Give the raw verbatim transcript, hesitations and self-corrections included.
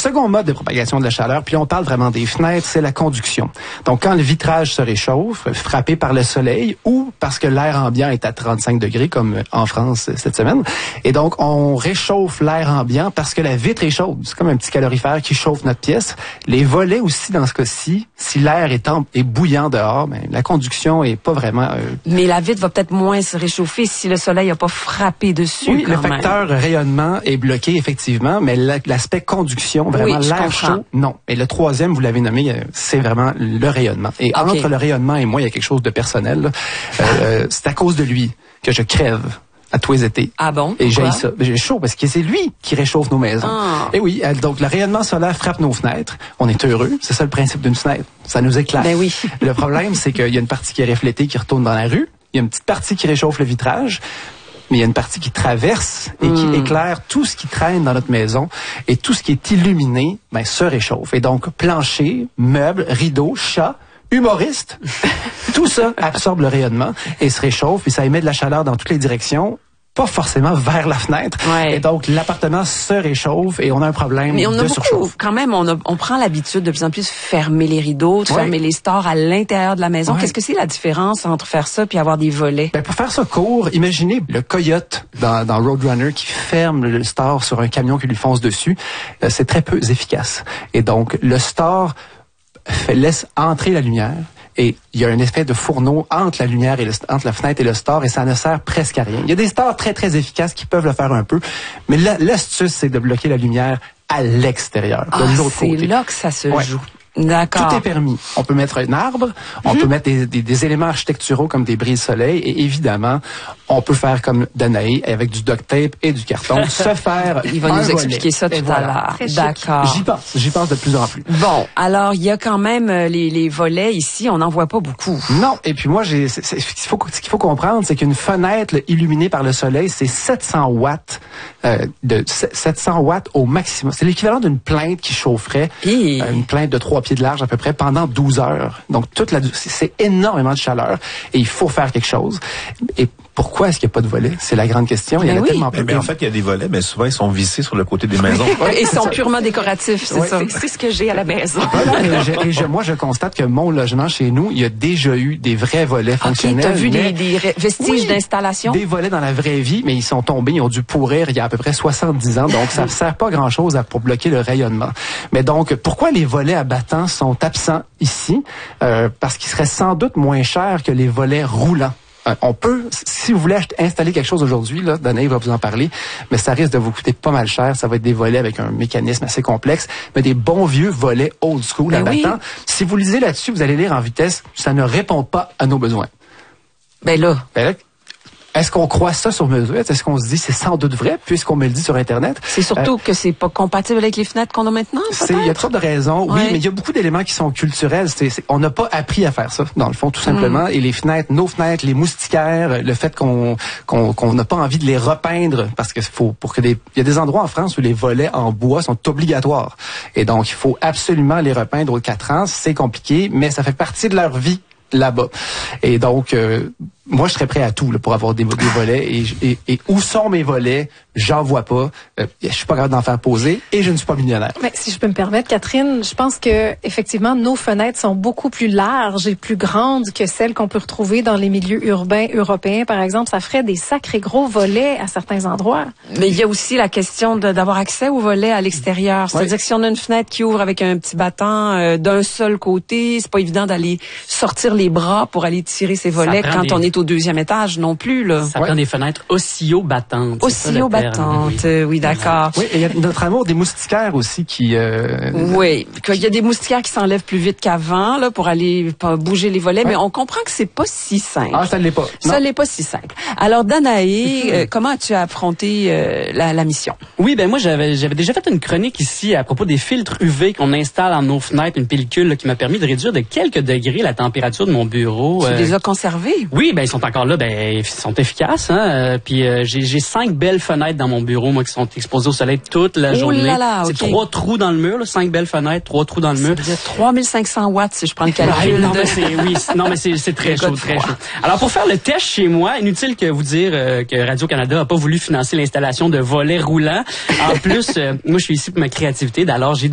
second mode de propagation de la chaleur, puis on parle vraiment des fenêtres, c'est la conduction. Donc, quand le vitrage se réchauffe, frappé par le soleil ou parce que l'air ambiant est à trente-cinq degrés, comme en France cette semaine, et donc on réchauffe l'air ambiant parce que la vitre est chaude. C'est comme un petit calorifère qui chauffe notre pièce. Les volets aussi, dans ce cas-ci, si l'air est, en, est bouillant dehors, ben, la conduction est pas vraiment... Euh... Mais la vitre va peut-être moins se réchauffer si le soleil n'a pas frappé dessus. Oui, quand le facteur même. rayonnement est bloqué, effectivement, mais l'aspect conduction, vraiment oui, l'air chaud, non. Et le troisième, vous l'avez nommé, c'est vraiment le rayonnement. Et okay. entre le rayonnement et moi, il y a quelque chose de personnel. Là. Euh, c'est à cause de lui que je crève à tous les étés. Ah bon? Et j'ai ça. J'ai chaud parce que c'est lui qui réchauffe nos maisons. Ah. Et oui, donc le rayonnement solaire frappe nos fenêtres. On est heureux. C'est ça le principe d'une fenêtre. Ça nous éclaire. Ben oui. Le problème, c'est qu'il y a une partie qui est reflétée, qui retourne dans la rue. Il y a une petite partie qui réchauffe le vitrage. Mais il y a une partie qui traverse et qui mmh. éclaire tout ce qui traîne dans notre maison. Et tout ce qui est illuminé, ben, se réchauffe. Et donc, plancher, meubles, rideaux, chats, humoristes, tout ça absorbe le rayonnement et se réchauffe et ça émet de la chaleur dans toutes les directions, pas forcément vers la fenêtre. Ouais. Et donc, l'appartement se réchauffe et on a un problème Mais on de a surchauffe. Beaucoup, quand même, on, a, on prend l'habitude de plus en plus de fermer les rideaux, de ouais. fermer les stores à l'intérieur de la maison. Ouais. Qu'est-ce que c'est la différence entre faire ça puis avoir des volets? Ben, pour faire ça court, imaginez le coyote dans, dans Roadrunner qui ferme le store sur un camion qui lui fonce dessus. Euh, c'est très peu efficace. Et donc, le store fait, laisse entrer la lumière. Et il y a un effet de fourneau entre la lumière et le, entre la fenêtre et le store et ça ne sert presque à rien. Il y a des stores très, très efficaces qui peuvent le faire un peu, mais l'astuce, c'est de bloquer la lumière à l'extérieur, de ah, l'autre côté. C'est là que ça se ouais. joue. D'accord. Tout est permis. On peut mettre un arbre, on mmh. peut mettre des, des, des éléments architecturaux comme des brise-soleil et évidemment, on peut faire comme Danae avec du duct tape et du carton, se faire Il va un nous volet. expliquer ça tout voilà. à l'heure. D'accord. J'y pense, j'y pense de plus en plus. Bon, alors il y a quand même les, les volets ici, on n'en voit pas beaucoup. Non, et puis moi, j'ai, c'est, c'est, ce qu'il faut, ce qu'il faut comprendre, c'est qu'une fenêtre là, illuminée par le soleil, c'est sept cents watts, euh, de sept cents watts au maximum. C'est l'équivalent d'une plainte qui chaufferait, et... euh, une plainte de trois pieds de large à peu près pendant douze heures. Donc toute la, c'est énormément de chaleur et il faut faire quelque chose. Et pourquoi est-ce qu'il n'y a pas de volets? C'est la grande question. Il y en a oui. tellement mais, mais en fait, il y a des volets, mais souvent, ils sont vissés sur le côté des maisons. Et ils sont purement décoratifs, c'est ouais. ça. C'est ce que j'ai à la maison. Voilà, et je, et je, moi, je constate que mon logement chez nous, il y a déjà eu des vrais volets fonctionnels. Okay, t'as vu des, des vestiges oui, d'installation? Des volets dans la vraie vie, mais ils sont tombés, ils ont dû pourrir il y a à peu près soixante-dix ans, donc ça ne sert pas grand-chose pour bloquer le rayonnement. Mais donc, pourquoi les volets à battants sont absents ici? Euh, parce qu'ils seraient sans doute moins chers que les volets roulants. On peut, si vous voulez installer quelque chose aujourd'hui, là, Danae va vous en parler, mais ça risque de vous coûter pas mal cher. Ça va être des volets avec un mécanisme assez complexe, mais des bons vieux volets old school à oui. battant. Si vous lisez là-dessus, vous allez lire en vitesse, ça ne répond pas à nos besoins. Ben là. Ben là est-ce qu'on croit ça sur mesure? Est-ce qu'on se dit c'est sans doute vrai puisqu'on me le dit sur Internet? C'est surtout euh, que c'est pas compatible avec les fenêtres qu'on a maintenant, peut-être? Il y a toutes sortes de raisons, oui, ouais. mais il y a beaucoup d'éléments qui sont culturels. C'est, c'est, on n'a pas appris à faire ça, dans le fond, tout simplement. Mm. Et les fenêtres, nos fenêtres, les moustiquaires, le fait qu'on qu'on qu'on n'a pas envie de les repeindre, parce que faut pour que des, il y a des endroits en France où les volets en bois sont obligatoires. Et donc, il faut absolument les repeindre aux quatre ans. C'est compliqué, mais ça fait partie de leur vie là-bas. Et donc, euh, moi, je serais prêt à tout là, pour avoir des, des volets. Et, et, et où sont mes volets? J'en vois pas. Euh, je suis pas capable d'en faire poser et je ne suis pas millionnaire. Mais si je peux me permettre, Catherine, je pense que effectivement nos fenêtres sont beaucoup plus larges et plus grandes que celles qu'on peut retrouver dans les milieux urbains européens, par exemple. Ça ferait des sacrés gros volets à certains endroits. Mais il y a aussi la question de, d'avoir accès aux volets à l'extérieur. C'est-à-dire oui. que si on a une fenêtre qui ouvre avec un petit battant euh, d'un seul côté, c'est pas évident d'aller sortir les bras pour aller tirer ces volets quand des... on est au deuxième étage non plus, là. Ça ouais. prend des fenêtres oscillo-battantes. Oscillo-battantes, oui, oui d'accord. Oui, et il y a notre amour des moustiquaires aussi qui... Euh... Oui, il y a des moustiquaires qui s'enlèvent plus vite qu'avant, là, pour aller bouger les volets, ouais. mais on comprend que c'est pas si simple. Ah, ça l'est pas. Non. Ça l'est pas si simple. Alors, Danae, euh, comment as-tu affronté euh, la, la mission? Oui, ben moi, j'avais j'avais déjà fait une chronique ici à propos des filtres U V qu'on installe dans nos fenêtres, une pellicule là, qui m'a permis de réduire de quelques degrés la température de mon bureau. Tu euh... les as conservés? Oui, ben ils sont encore là, ben ils sont efficaces. Hein? Euh, puis euh, j'ai, j'ai cinq belles fenêtres dans mon bureau, moi, qui sont exposées au soleil toute la oh journée. Là là, c'est okay. trois trous dans le mur, là, cinq belles fenêtres, trois trous dans le mur. Ça veut dire trois mille cinq cents watts, si je prends le calcul. Ouais, non, mais c'est, oui, non, mais c'est, c'est très chaud, très chaud. Alors, pour faire le test chez moi, inutile que vous dire euh, que Radio-Canada a pas voulu financer l'installation de volets roulants. En plus, euh, moi, je suis ici pour ma créativité. Alors, j'ai